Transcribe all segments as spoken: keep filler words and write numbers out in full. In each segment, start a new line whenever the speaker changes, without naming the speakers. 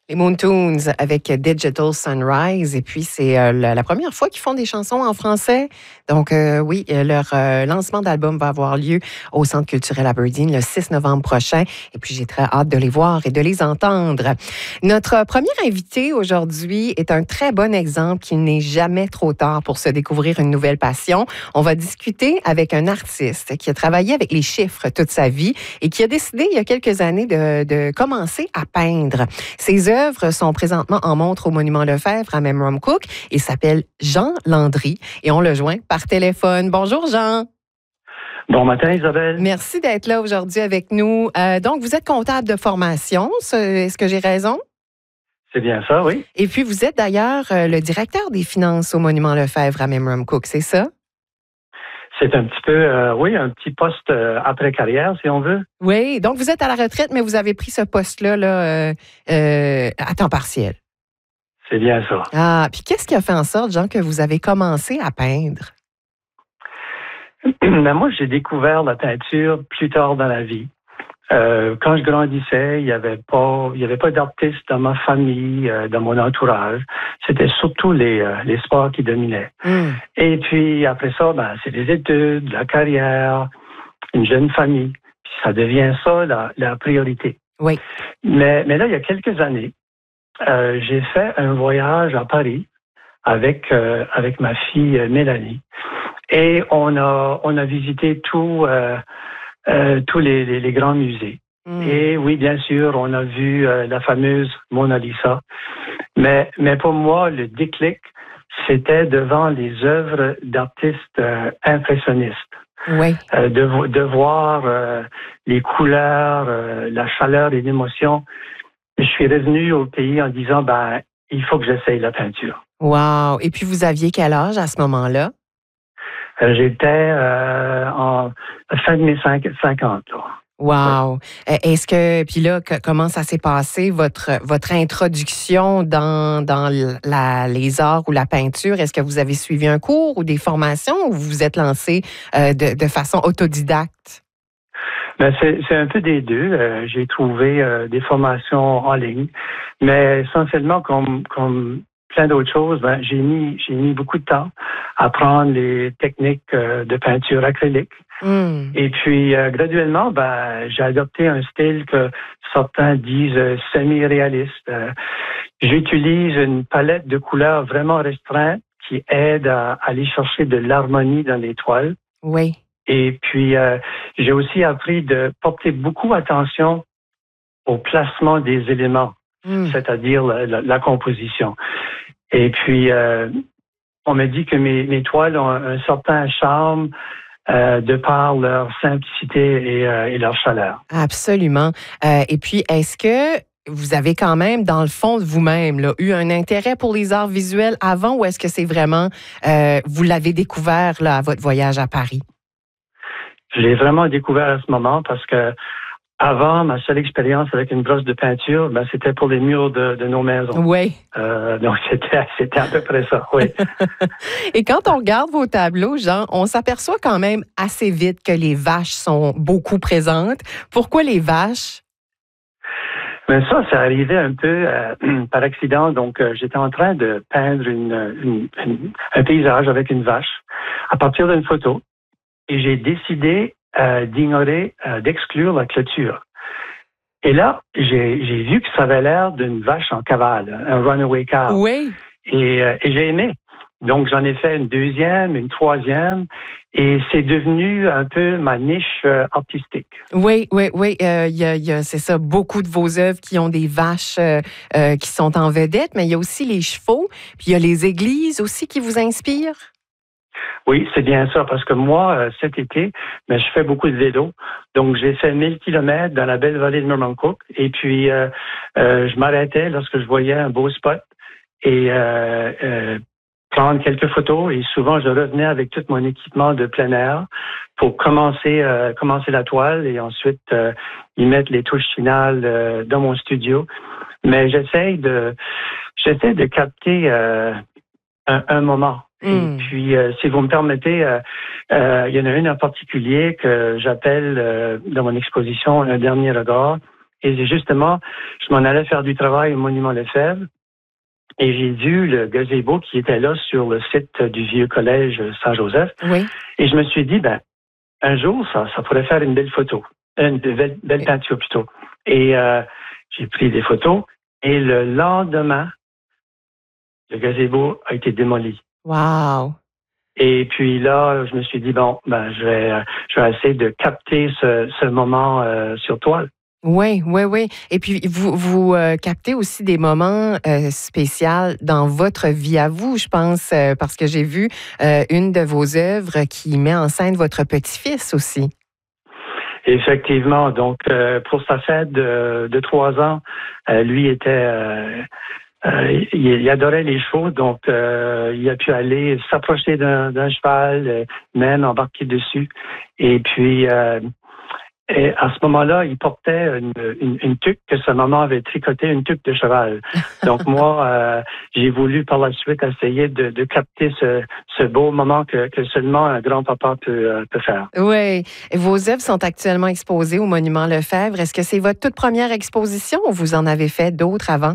Les Moontoons avec Digital Sunrise. Et puis, c'est euh, la, la première fois qu'ils font des chansons en français. Donc, euh, oui, euh, leur euh, lancement d'album va avoir lieu au Centre culturel Aberdeen le six novembre prochain. Et puis, j'ai très hâte de les voir et de les entendre. Notre premier invité aujourd'hui est un très bon exemple qu'il n'est jamais trop tard pour se découvrir une nouvelle passion. On va discuter avec un artiste qui a travaillé avec les chiffres toute sa vie et qui a décidé il y a quelques années de, de commencer à peindre. Ses œuvres sont présentement en montre au Monument Lefebvre à Memramcook. Il s'appelle Jean Landry et on le joint par téléphone. Bonjour Jean.
Bon matin Isabelle.
Merci d'être là aujourd'hui avec nous. Euh, donc, vous êtes comptable de formation, est-ce que j'ai raison?
C'est bien ça, oui.
Et puis, vous êtes d'ailleurs le directeur des finances au Monument Lefebvre à Memramcook, c'est ça?
C'est un petit peu, euh, oui, un petit poste euh, après carrière, si on veut.
Oui, donc vous êtes à la retraite, mais vous avez pris ce poste-là là, euh, euh, à temps partiel.
C'est bien ça.
Ah, puis qu'est-ce qui a fait en sorte, Jean, que vous avez commencé à peindre?
Ben, moi, j'ai découvert la peinture plus tard dans la vie. Euh, quand je grandissais, il n'y avait pas, il y avait pas d'artistes dans ma famille, euh, dans mon entourage. C'était surtout les, euh, les sports qui dominaient. Mm. Et puis après ça, ben, c'est les études, la carrière, une jeune famille. Puis ça devient ça la, la priorité.
Oui.
Mais, mais là, il y a quelques années, euh, j'ai fait un voyage à Paris avec euh, avec ma fille euh, Mélanie, et on a on a visité tout. Euh, Euh, tous les, les, les grands musées. Mm. Et oui, bien sûr, on a vu euh, la fameuse Mona Lisa. Mais, mais pour moi, le déclic, c'était devant les œuvres d'artistes euh, impressionnistes.
Oui.
Euh, de, de voir euh, les couleurs, euh, la chaleur et l'émotion. Je suis revenu au pays en disant, ben, il faut que j'essaye la peinture.
Wow! Et puis, vous aviez quel âge à ce moment-là?
J'étais euh, en fin de mes cinquante. Là.
Wow! Ouais. Est-ce que, puis là, que, comment ça s'est passé, votre, votre introduction dans, dans la, les arts ou la peinture? Est-ce que vous avez suivi un cours ou des formations ou vous vous êtes lancé euh, de, de façon autodidacte?
Ben c'est, c'est un peu des deux. Euh, j'ai trouvé euh, des formations en ligne, mais essentiellement, comme, comme plein d'autres choses, ben, j'ai mis, j'ai mis beaucoup de temps à apprendre les techniques euh, de peinture acrylique. Mm. Et puis, euh, graduellement, ben, j'ai adopté un style que certains disent euh, semi-réaliste. Euh, j'utilise une palette de couleurs vraiment restreinte qui aide à, à aller chercher de l'harmonie dans les toiles.
Oui.
Et puis, euh, j'ai aussi appris de porter beaucoup attention au placement des éléments, mm. c'est-à-dire la, la, la composition. Et puis, euh, on me dit que mes, mes toiles ont un certain charme euh, de par leur simplicité et, euh, et leur chaleur.
Absolument. Euh, et puis, est-ce que vous avez quand même, dans le fond de vous-même, là, eu un intérêt pour les arts visuels avant ou est-ce que c'est vraiment, euh, vous l'avez découvert là, à votre voyage à Paris?
Je l'ai vraiment découvert à ce moment parce que avant, ma seule expérience avec une brosse de peinture, ben, c'était pour les murs de, de nos maisons.
Oui.
Euh, donc, c'était, c'était à peu près ça, oui.
Et quand on regarde vos tableaux, Jean, on s'aperçoit quand même assez vite que les vaches sont beaucoup présentes. Pourquoi les vaches?
Mais ça, ça arrivait un peu euh, par accident. Donc, euh, j'étais en train de peindre une, une, une, un paysage avec une vache à partir d'une photo. Et j'ai décidé euh, d'ignorer, euh, d'exclure la clôture. Et là, j'ai, j'ai vu que ça avait l'air d'une vache en cavale, un runaway cow.
Oui.
Et, euh, et j'ai aimé. Donc, j'en ai fait une deuxième, une troisième, et c'est devenu un peu ma niche euh, artistique.
Oui, oui, oui. Euh, y a, y a, c'est ça, beaucoup de vos œuvres qui ont des vaches euh, euh, qui sont en vedette, mais il y a aussi les chevaux, puis il y a les églises aussi qui vous inspirent.
Oui, c'est bien ça, parce que moi, euh, cet été, ben, je fais beaucoup de vélo. Donc, j'ai fait mille kilomètres dans la belle vallée de Memramcook. Et puis, euh, euh, je m'arrêtais lorsque je voyais un beau spot et euh, euh, prendre quelques photos. Et souvent, je revenais avec tout mon équipement de plein air pour commencer euh, commencer la toile et ensuite euh, y mettre les touches finales euh, dans mon studio. Mais j'essaie de j'essaie de capter euh, un, un moment. Et mmh. puis, euh, si vous me permettez, euh, euh, il y en a une en particulier que j'appelle euh, dans mon exposition un dernier regard. Et justement, je m'en allais faire du travail au Monument Lefebvre et j'ai vu le gazebo qui était là sur le site du vieux collège Saint-Joseph.
Oui.
Et je me suis dit, ben, un jour, ça, ça pourrait faire une belle photo, une belle, belle peinture plutôt. Et euh, j'ai pris des photos et le lendemain, le gazebo a été démoli.
Wow!
Et puis là, je me suis dit, bon, ben, je vais, je vais essayer de capter ce, ce moment euh, sur toile.
Oui, oui, oui. Et puis, vous, vous euh, captez aussi des moments euh, spéciaux dans votre vie à vous, je pense, euh, parce que j'ai vu euh, une de vos œuvres qui met en scène votre petit-fils aussi.
Effectivement. Donc, euh, pour sa fête de, de trois ans, euh, lui était... Euh, Euh, il, il adorait les chevaux, donc euh, il a pu aller s'approcher d'un, d'un cheval, euh, même embarquer dessus. Et puis, euh, et à ce moment-là, il portait une, une, une tuque que sa maman avait tricotée, une tuque de cheval. Donc moi, euh, j'ai voulu par la suite essayer de, de capter ce, ce beau moment que, que seulement un grand-papa peut, euh, peut faire.
Oui. Et vos œuvres sont actuellement exposées au Monument Lefebvre. Est-ce que c'est votre toute première exposition ou vous en avez fait d'autres avant?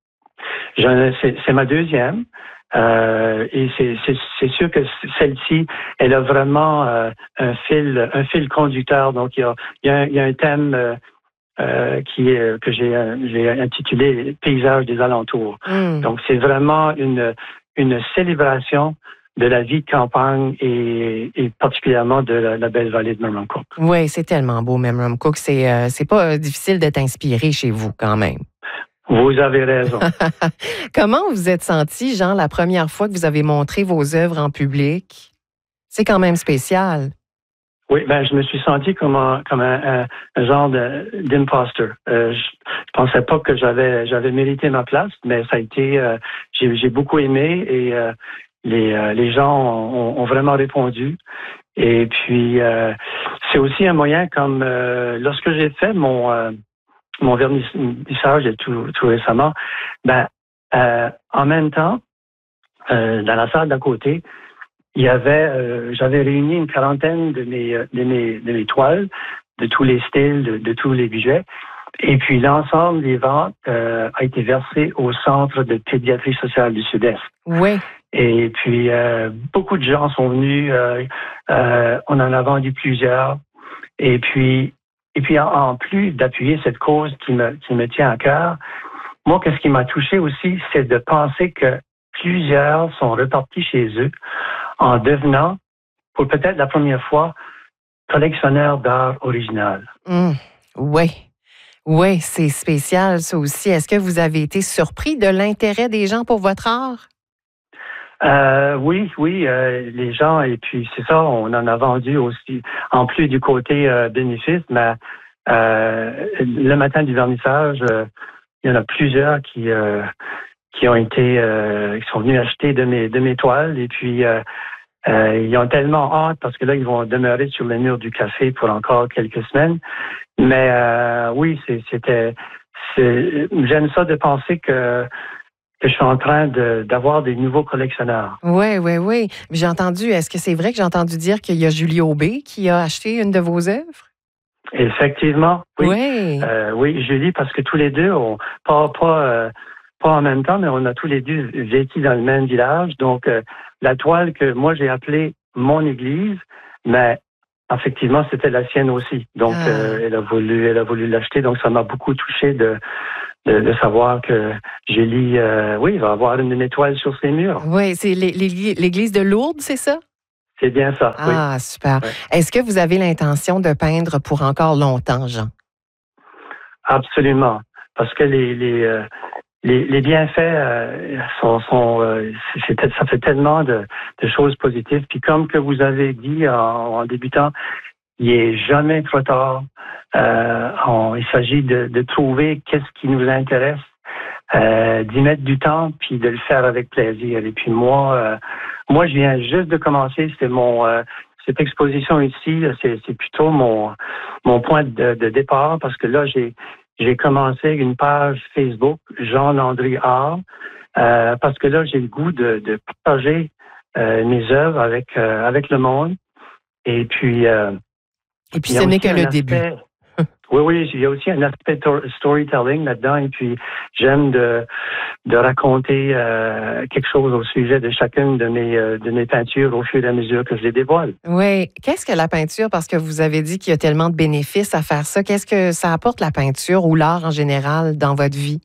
Je, c'est, c'est ma deuxième. Euh, et c'est, c'est, c'est sûr que celle-ci, elle a vraiment euh, un fil, un fil conducteur. Donc il y a, il y a, un, il y a un thème euh, euh, qui est que j'ai, j'ai intitulé Paysages des alentours.
Mm.
Donc c'est vraiment une une célébration de la vie de campagne et, et particulièrement de la, la belle vallée de Memramcook.
Oui, c'est tellement beau, Memramcook. C'est euh, c'est pas euh, difficile de t'inspirer chez vous quand même.
Vous avez raison.
Comment vous êtes senti, Jean, la première fois que vous avez montré vos œuvres en public? C'est quand même spécial.
Oui, ben je me suis senti comme un, comme un, un, un genre de, d'imposteur. Euh, je, je pensais pas que j'avais j'avais mérité ma place, mais ça a été euh, j'ai, j'ai beaucoup aimé et euh, les euh, les gens ont, ont vraiment répondu. Et puis euh, c'est aussi un moyen comme euh, lorsque j'ai fait mon euh, mon vernissage tout, tout récemment, ben euh, en même temps euh, dans la salle d'à côté. Il y avait, euh, j'avais réuni une quarantaine de mes, de mes, de mes toiles, de tous les styles, de, de tous les budgets. Et puis l'ensemble des ventes euh, a été versé au Centre de pédiatrie sociale du Sud-Est.
Oui.
Et puis euh, beaucoup de gens sont venus. Euh, euh, on en a vendu plusieurs. Et puis, et puis en, en plus d'appuyer cette cause qui me, qui me tient à cœur, moi, qu'est-ce qui m'a touché aussi, c'est de penser que plusieurs sont repartis chez eux en devenant, pour peut-être la première fois, collectionneurs d'art original.
Mmh. Oui. Oui, c'est spécial, ça aussi. Est-ce que vous avez été surpris de l'intérêt des gens pour votre art?
Euh, oui, oui, euh, les gens, et puis c'est ça, on en a vendu aussi, en plus du côté euh, bénéfice, mais euh, le matin du vernissage, euh, il y en a plusieurs qui euh, qui ont été, euh, qui sont venus acheter de mes de mes toiles, et puis euh, Euh, ils ont tellement hâte parce que là, ils vont demeurer sur le mur du café pour encore quelques semaines. Mais euh, oui, c'est, c'était... C'est, j'aime ça de penser que, que je suis en train de, d'avoir des nouveaux collectionneurs.
Oui, oui, oui. J'ai entendu, est-ce que c'est vrai que j'ai entendu dire qu'il y a Julie Aubé qui a acheté une de vos œuvres?
Effectivement, oui.
Oui,
euh, oui, Julie, parce que tous les deux, on, pas, pas, euh, pas en même temps, mais on a tous les deux vécu dans le même village. Donc, euh, la toile que moi j'ai appelée mon église, mais effectivement c'était la sienne aussi. Donc, ah. euh, elle a voulu, elle a voulu l'acheter. Donc, ça m'a beaucoup touché de de, de savoir que Julie, euh, oui, va avoir une, une étoile sur ses murs.
Oui, c'est l'église de Lourdes, c'est ça?
C'est bien ça.
Ah,
oui.
super.
Ouais.
Est-ce que vous avez l'intention de peindre pour encore longtemps, Jean?
Absolument, parce que les les euh, Les, les bienfaits euh, sont, sont euh, c'est, ça fait tellement de, de choses positives. Puis comme que vous avez dit en, en débutant, il est jamais trop tard. Euh, on, il s'agit de, de trouver qu'est-ce qui nous intéresse, euh, d'y mettre du temps, puis de le faire avec plaisir. Et puis moi, euh, moi, je viens juste de commencer. C'est mon euh, cette exposition ici, c'est, c'est plutôt mon mon point de, de départ parce que là, j'ai J'ai commencé une page Facebook, Jean-Landry Art, euh, parce que là, j'ai le goût de, de partager euh, mes œuvres avec euh, avec le monde. Et puis, euh,
et puis ce n'est que le
aspect,
début.
Oui, oui, il y a aussi un aspect storytelling là-dedans et puis j'aime de, de raconter euh, quelque chose au sujet de chacune de mes, euh, de mes peintures au fur et à mesure que je les dévoile.
Oui. Qu'est-ce que la peinture, parce que vous avez dit qu'il y a tellement de bénéfices à faire ça, qu'est-ce que ça apporte la peinture ou l'art en général dans votre vie?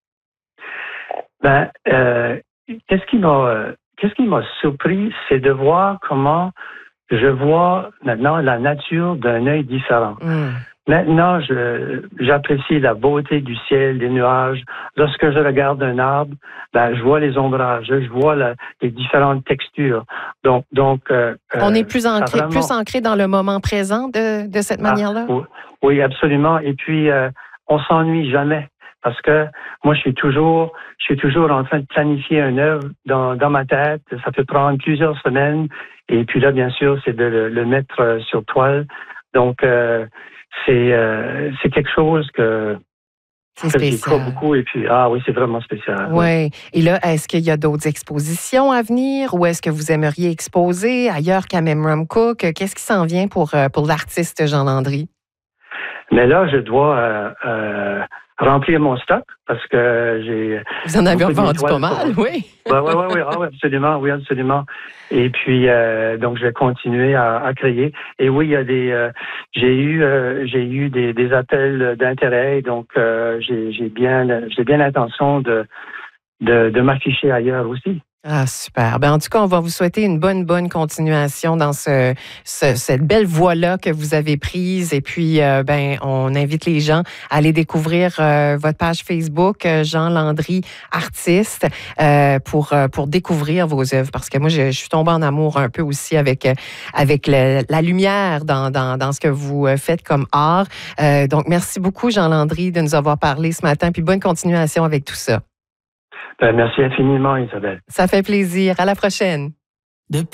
Ben, euh, qu'est-ce qui m'a, euh, qu'est-ce qui m'a surpris, c'est de voir comment je vois maintenant la nature d'un œil différent.
Mm.
Maintenant, je, j'apprécie la beauté du ciel, des nuages. Lorsque je regarde un arbre, ben, je vois les ombrages, je vois la, les différentes textures. Donc, donc, euh,
on est plus ancré,
vraiment...
plus ancré dans le moment présent de, de cette manière-là?
Ah, oui, oui, absolument. Et puis, euh, on s'ennuie jamais. Parce que moi, je suis toujours, je suis toujours en train de planifier une œuvre dans, dans ma tête. Ça peut prendre plusieurs semaines. Et puis là, bien sûr, c'est de le, le mettre sur toile. Donc, euh, c'est, euh, c'est quelque chose que,
c'est
que j'y crois
spécial.
beaucoup. Et puis, ah oui, c'est vraiment spécial.
Oui. Ouais. Et là, est-ce qu'il y a d'autres expositions à venir ou est-ce que vous aimeriez exposer ailleurs qu'à Memramcook? Qu'est-ce qui s'en vient pour, pour l'artiste Jean Landry?
Mais là, je dois euh, euh, remplir mon stock parce que j'ai...
Vous en avez vendu pas mal,
pour...
oui.
Oui, oui, oui, oui, ah, oui, absolument, oui, absolument. Et puis, euh, donc, je vais continuer à, à créer. Et oui, il y a des... Euh, j'ai eu euh, j'ai eu des, des appels d'intérêt, donc euh, j'ai, j'ai bien j'ai bien l'intention de, de, de m'afficher ailleurs aussi.
Ah, super. Ben, en tout cas, on va vous souhaiter une bonne, bonne continuation dans ce, ce cette belle voie-là que vous avez prise. Et puis, euh, ben, on invite les gens à aller découvrir euh, votre page Facebook, euh, Jean Landry, artiste, euh, pour, euh, pour découvrir vos œuvres. Parce que moi, je, je suis tombée en amour un peu aussi avec, avec le, la lumière dans, dans, dans ce que vous faites comme art. Euh, donc, merci beaucoup, Jean Landry, de nous avoir parlé ce matin. Puis, bonne continuation avec tout ça.
Ben, merci infiniment, Isabelle.
Ça fait plaisir. À la prochaine.